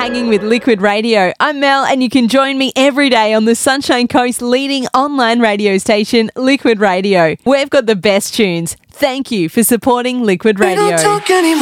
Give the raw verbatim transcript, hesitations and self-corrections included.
Hanging with Liquid Radio. I'm Mel, and you can join me every day on the Sunshine Coast leading online radio station, Liquid Radio. We've got the best tunes. Thank you for supporting Liquid Radio.